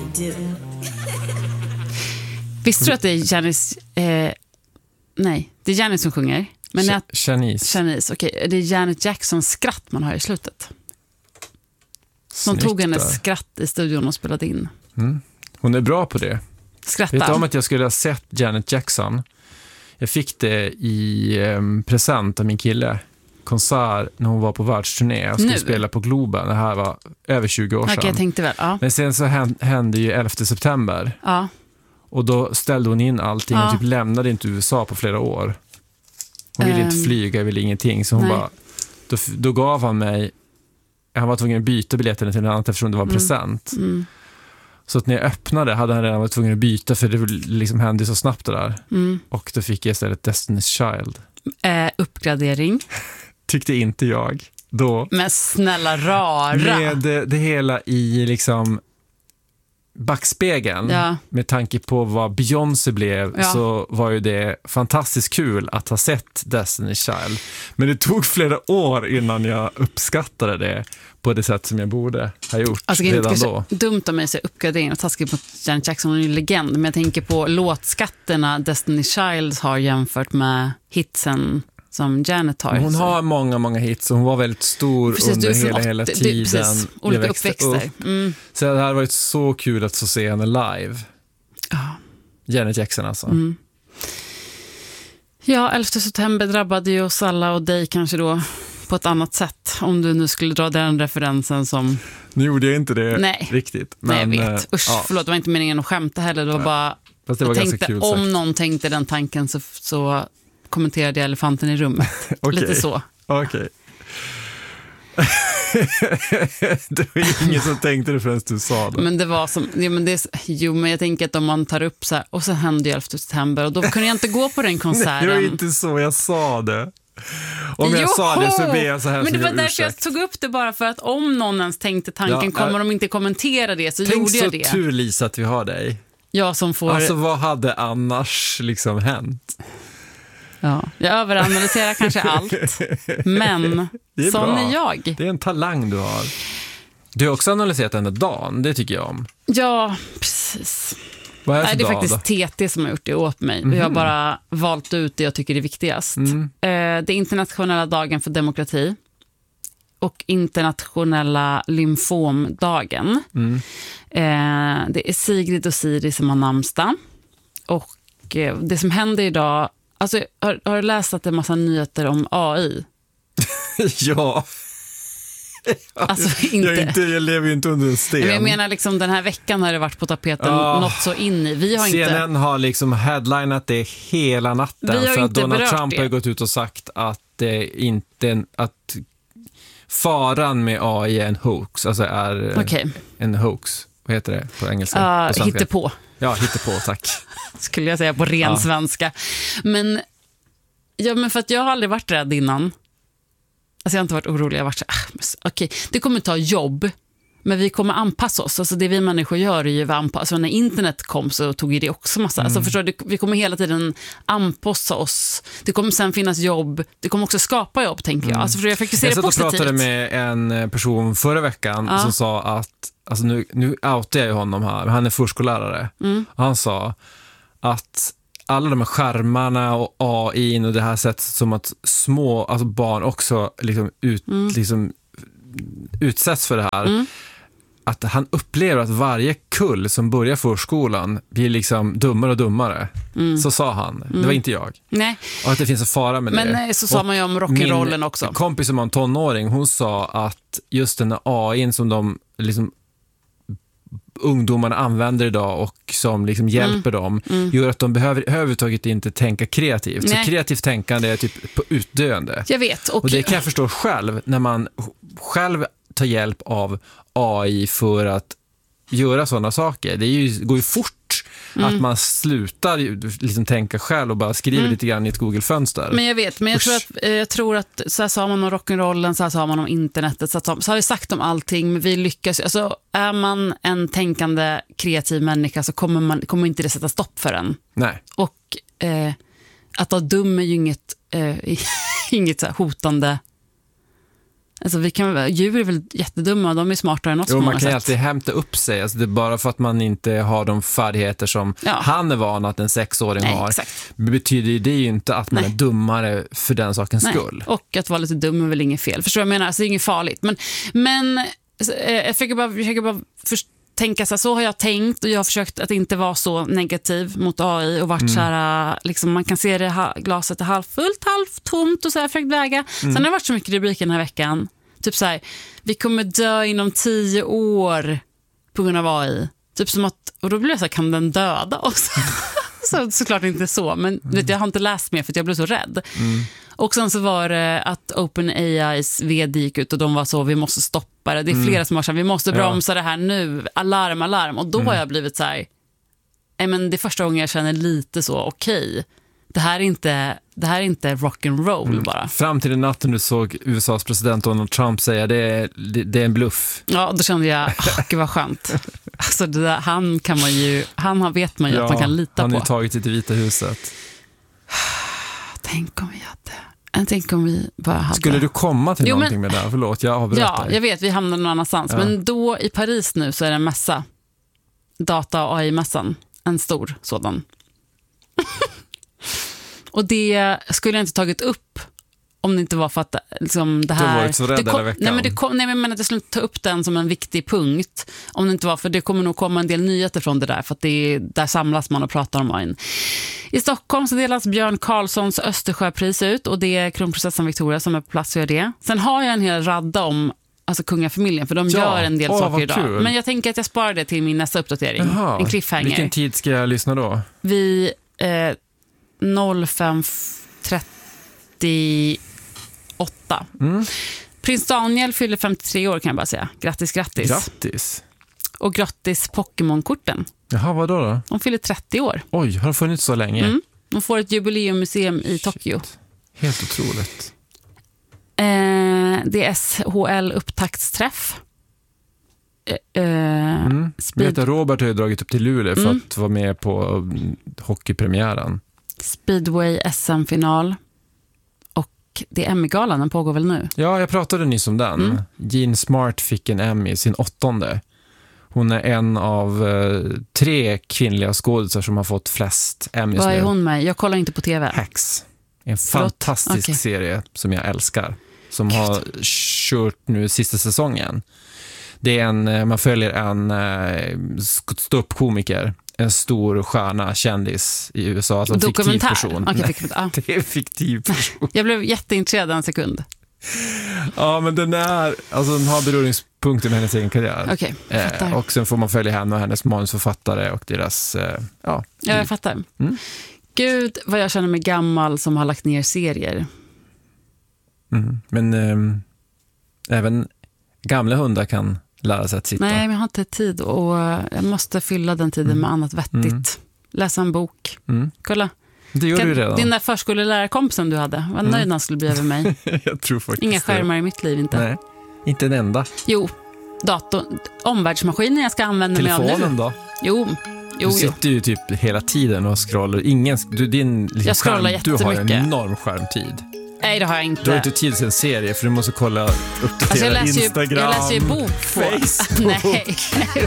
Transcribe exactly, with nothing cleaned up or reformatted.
do. Visste du att det är Janice... Eh, nej, det är Janice som sjunger. Men Ch- att, Janice. Janice, okej. Okay, det är Janet Jacksons skratt man har i slutet. Som Snyggt tog hennes där. skratt i studion och spelade in. Mm. Hon är bra på det. Skratta. Vet du om att jag skulle ha sett Janet Jackson? Jag fick det i eh, present av min kille. Konsert när hon var på världsturné. Jag skulle Nu? spela på Globen. Det här var över tjugo år Okej, sedan. jag tänkte väl. Ja. Men sen så hände ju elfte september. Ja. Och då ställde hon in allting och Ja. typ lämnade inte U S A på flera år. Hon ville Um, inte flyga, ville ingenting. Så hon nej. bara, då, då gav han mig, han var tvungen att byta biljetten till en annan eftersom det var en present. Mm. Så att när jag öppnade hade han redan varit tvungen att byta för det liksom hände så snabbt det där. Mm. Och då fick jag istället Destiny's Child. Eh, uppgradering. Tyckte inte jag då. Men snälla rara. Med det, det hela i liksom backspegeln, Ja. med tanke på vad Beyoncé blev, Ja. så var ju det fantastiskt kul att ha sett Destiny's Child. Men det tog flera år innan jag uppskattade det på det sätt som jag borde ha gjort Alltså, det är redan inte då. dumt av mig att säga uppgradering och taskigt mot Janet Jackson, hon är ju en legend. Men jag tänker på låtskatterna Destiny's Child har jämfört med hitsen som Janet har. Hon Så- har många, många hits och hon var väldigt stor Precis, under du är från hela, hela åttio tiden. du- precis, jag olika växte uppväxter. upp. Mm. Så det hade varit så kul att få se henne live. Ja. Janet Jackson alltså. Mm. Ja, elfte september drabbade ju oss alla och dig kanske då på ett annat sätt. Om du nu skulle dra den referensen som... Nu gjorde jag inte det Nej. riktigt. Nej, Men, jag vet. eh, Usch, ja. förlåt, det var inte meningen att skämta heller. Det var bara... Fast det var jag ganska tänkte, kul om sagt. någon tänkte den tanken så, så kommenterade jag elefanten i rummet. Okej. Lite så. Okej. Det var ju ingen som tänkte det förrän du sa det. Men det var som... Ja, men det är, jo, men jag tänker att om man tar upp så här... Och så hände ju elfte september och då kunde jag inte gå på den Nej, konserten. det var inte så jag sa det. Om jag Joho! sa det så ber jag så här. Men det så var jag därför jag ursäkt. tog upp det, bara för att om någon ens tänkte tanken, Ja, kommer äh, de inte kommentera det, så Tänk gjorde så jag det. tur, Lisa, att vi har dig. Jag som får... Alltså vad hade annars liksom hänt? Ja, jag överanalyserar kanske allt, men Det är sån bra. är jag. Det är en talang du har. Du har också analyserat den där dagen, det tycker jag om. Ja, precis. Vad är det för Nej, det är dag faktiskt då? T T som har gjort det åt mig. Mm. Jag har bara valt ut det jag tycker är viktigast. Mm. Eh, det är internationella dagen för demokrati och internationella lymfomdagen. Mm. Eh, det är Sigrid och Siri som har namnsdag. Och eh, det som händer idag... Alltså, har, har du läst att det är massa nyheter om A I? Ja. Alltså, inte... Jag, är inte, jag lever ju inte under en sten. Men jag menar liksom, den här veckan har det varit på tapeten Ja. något så in i. Vi har C N inte... N har liksom headlinat det hela natten. Vi har För att inte Donald berört Trump det. har gått ut och sagt att det inte... Att faran med A I är en hoax. Alltså är Okej. en hoax. Vad heter det på engelska? Uh, på svenska? hittepå, Ja, hittepå, tack. skulle jag säga på ren Ja. svenska. Men, ja, men för att jag har aldrig varit rädd innan. Alltså jag har inte varit orolig. Jag har varit så, ah, men, okej, det kommer ta jobb, men vi kommer anpassa oss. Alltså det vi människor gör är ju vi anpassa. Alltså när internet kom så tog ju det också massa. Mm. Alltså förstår du, vi kommer hela tiden anpassa oss. Det kommer sen finnas jobb. Det kommer också skapa jobb, tänker jag. Alltså för jag försöker se Jag det satt och positivt. pratade med en person förra veckan Ja. som sa att, alltså nu, nu outar jag ju honom här, men han är förskollärare. Mm. Och han sa att alla de här skärmarna och A I och det här sättet som att små, alltså barn också liksom, ut, Mm. liksom utsätts för det här. Att han upplever att varje kull som börjar förskolan blir liksom dummare och dummare. Så sa han. Det var inte jag. Nej, Och att det finns en fara med men det. nej, så sa Och man ju om rock'n'rollen min också. kompis som var en tonåring, hon sa att just den här A I som de liksom ungdomarna använder idag och som liksom hjälper dem gör att de behöver överhuvudtaget inte tänka kreativt. Nej. Så kreativt tänkande är typ på utdöende. Jag vet. Och, Och det kan jag förstå själv när man själv tar hjälp av A I för att göra sådana saker. Det är ju, går ju fort att man slutar liksom tänka själv och bara skriver lite grann i ett Google-fönster. Men jag vet, men jag Usch. tror, att, eh, jag tror att så här sa man om rock'n'rollen, så här sa man om internetet, så, här, så har vi sagt om allting, men vi lyckas. Alltså, är man en tänkande, kreativ människa så kommer, man, kommer inte det sätta stopp för en. Nej. Och eh, att vara dum är ju inget, eh, inget så här hotande Alltså vi kan, djur är väl jättedumma, de är smartare än oss. Jo, på man många kan ju sätt. alltid hämta upp sig. Alltså det är bara för att man inte har de färdigheter som Ja. han är van att en sexåring Nej, har. exakt. Betyder ju det ju inte att man Nej. är dummare för den sakens Nej. skull. Och att vara lite dum är väl inget fel. Förstår du vad jag menar? Alltså, det är inget farligt. Men, men eh, jag försöker bara, jag försöker bara först, tänka så här, så har jag tänkt och jag har försökt att inte vara så negativ mot A I och varit mm. så här, liksom, man kan se det ha, glaset är halvfullt, halvtomt och så här, försökt väga. Mm. Sen har det varit så mycket rubriker den här veckan. Typ så här, vi kommer dö inom tio år på grund av A I. Typ som att, och då blir jag så här, kan den döda oss? så, såklart inte så, men mm. vet, jag har inte läst mer för att jag blev så rädd. Mm. Och sen så var det att OpenAIs vd gick ut och de var så, vi måste stoppa det. Det är mm. flera som har sagt, vi måste bromsa ja. det här nu. Alarm, alarm. Och då mm. har jag blivit så här, nej men det är första gången jag känner lite så, okej. Okay, det här är inte, det här är inte rock and roll mm. bara. Fram till den natten du såg U S A:s president Donald Trump säga, det är, det, det är en bluff. Ja, då kände jag, åh, gud vad skönt. Alltså det där, han kan man ju, han vet man ju ja, att man kan lita han på. Han har ju tagit sig till Vita huset. Tänk om vi hade... Tänk om vi bara hade... Skulle du komma till jo, någonting men... med det här? Förlåt, jag avbröt Ja, dig. jag vet, vi hamnar någon annanstans. Ja. Men då i Paris nu så är det en mässa. Data- och A I-mässan. En stor sådan. Och det skulle jag inte tagit upp om det inte var för att liksom, det här... Du har varit så rädd det kom, hela veckan. Nej, men, det kom, nej, men jag menar att jag skulle inte ta upp den som en viktig punkt. Om det inte var, för det kommer nog komma en del nyheter från det där. För att det är, där samlas man och pratar om A I. I Stockholm så delas Björn Karlssons Östersjöpris ut. Och det är kronprinsessan Victoria som är på plats och gör det. Sen har jag en hel radda om alltså kungafamiljen. För de ja. gör en del Åh, saker idag. Kul. Men jag tänker att jag sparar det till min nästa uppdatering. Jaha. En cliffhanger. Vilken tid ska jag lyssna då? Vi... Eh, noll fem trettioåtta. Mm. Prins Daniel fyller femtiotre år kan jag bara säga. Grattis, grattis. Grattis. Och grattis Pokémon-korten. Jaha, vad då då? De fyller trettio år. Oj, har de funnits så länge? Mm. De får ett jubileummuseum i Tokyo. Helt otroligt. Eh, det är S H L-upptaktsträff. Eh, mm. Speed... Vet, Robert har ju dragit upp till Luleå för mm. att vara med på hockeypremiären. Speedway S M-final. Och det är Emmy-galan, den pågår väl nu? Ja, jag pratade nyss om den. Mm. Jean Smart fick en Emmy, sin åttonde. Hon är en av eh, tre kvinnliga skådespelare som har fått flest Emmys. Vad är nu. hon med? Jag kollar inte på tv. Hacks. En Förlåt? fantastisk okay. serie som jag älskar. Som Gud. har kört nu sista säsongen. Det är en, man följer en eh, ståuppkomiker, en stor stjärna, kändis i U S A, alltså en fiktiv person. Okay, fiktiv, ah. Det är en fiktiv person. Jag blev jätteintresserad en sekund. Ja, men den är, alltså den har beröringspunkter med hennes egen karriär. Okay, eh, och sen får man följa henne och hennes manusförfattare och deras, eh, ja. Ja, jag fattar. Mm. Gud, vad jag känner mig gammal som har lagt ner serier. Mm. Men eh, även gamla hundar kan lära sig att sitta. Nej, men jag har inte tid och jag måste fylla den tiden mm. med annat vettigt. Mm. Läsa en bok. Mm. Kolla. Det gör kan, du redan. Din där förskolelärarkompisen du hade. Vad nöjd mm. han skulle bli över mig. Jag tror faktiskt Inga skärmar det. I mitt liv, inte. Nej, inte en enda. Jo, datorn, omvärldsmaskinen jag ska använda Telefonen mig av nu. Telefonen då? Jo, jo, du sitter jo. ju typ hela tiden och scrollar. Ingen, du, din liksom jag scrollar skärm, jättemycket. Du har en enorm skärmtid. Nej, det har jag inte. Du har inte tid till en serie för du måste kolla, uppdatera alltså jag läser ju, Instagram, jag läser ju bok på. Facebook. Nej,